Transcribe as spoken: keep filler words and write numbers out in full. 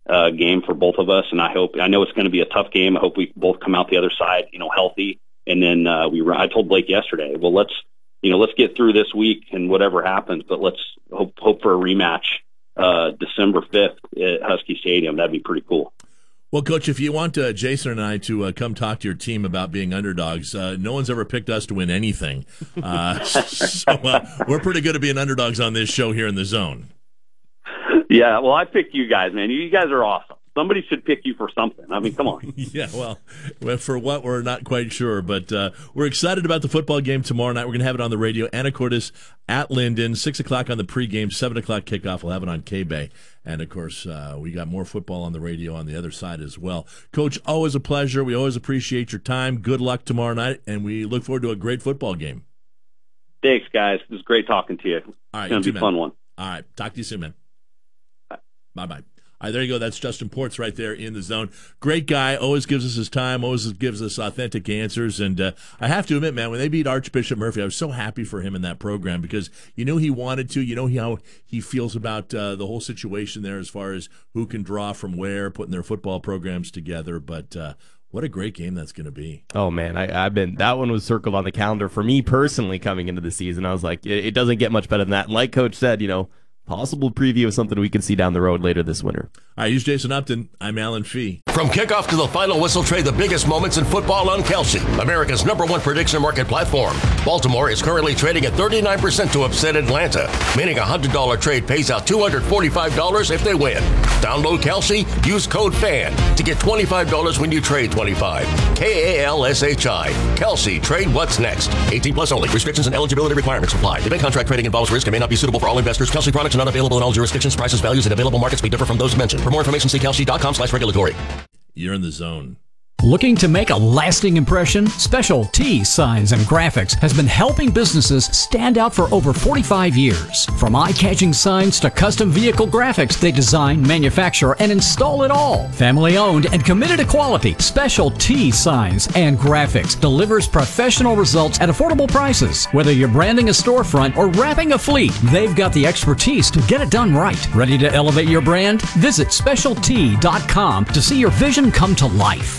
uh, game for both of us. And I hope, I know it's going to be a tough game. I hope we both come out the other side, you know, healthy. And then uh, we, I told Blake yesterday, well, let's, you know, let's get through this week and whatever happens, but let's hope, hope for a rematch uh, December fifth at Husky Stadium. That'd be pretty cool. Well, Coach, if you want uh, Jason and I to uh, come talk to your team about being underdogs, uh, no one's ever picked us to win anything. Uh, so uh, we're pretty good at being underdogs on this show here in the Zone. Yeah, well, I picked you guys, man. You guys are awesome. Somebody should pick you for something. I mean, come on. Yeah, well, for what, we're not quite sure. But uh, we're excited about the football game tomorrow night. We're going to have it on the radio. Anacortes at Linden, six o'clock on the pregame, seven o'clock kickoff. We'll have it on K-Bay. And, of course, uh, we got more football on the radio on the other side as well. Coach, always a pleasure. We always appreciate your time. Good luck tomorrow night, and we look forward to a great football game. Thanks, guys. It was great talking to you. All right, it's going to be a fun one. All right. Talk to you soon, man. Bye. Bye-bye. All right, there you go. That's Justin Ports right there in the Zone. Great guy. Always gives us his time. Always gives us authentic answers. And uh, I have to admit, man, when they beat Archbishop Murphy, I was so happy for him in that program because you know he wanted to. You know how he feels about uh, the whole situation there as far as who can draw from where, putting their football programs together. But uh, what a great game that's going to be. Oh, man. I, I've been that one was circled on the calendar for me personally coming into the season. I was like, it, it doesn't get much better than that. And like Coach said, you know, possible preview of something we can see down the road later this winter. All right, he's Jason Upton. I'm Alan Fee. From kickoff to the final whistle, trade the biggest moments in football on Kelsey, America's number one prediction market platform. Baltimore is currently trading at thirty-nine percent to upset Atlanta, meaning a one hundred dollars trade pays out two hundred forty-five dollars if they win. Download Kelsey, use code FAN to get twenty-five dollars when you trade twenty-five. K A L S H I. Kelsey, trade what's next. eighteen plus only. Restrictions and eligibility requirements apply. Event contract trading involves risk and may not be suitable for all investors. Kelsey products are not available in all jurisdictions. Prices, values, and available markets may differ from those mentioned. For more information, see kelsey.com slash regulatory. You're in the Zone. Looking to make a lasting impression? Special T Signs and Graphics has been helping businesses stand out for over forty-five years. From eye-catching signs to custom vehicle graphics, they design, manufacture, and install it all. Family-owned and committed to quality, Special T Signs and Graphics delivers professional results at affordable prices. Whether you're branding a storefront or wrapping a fleet, they've got the expertise to get it done right. Ready to elevate your brand? Visit special t dot com to see your vision come to life.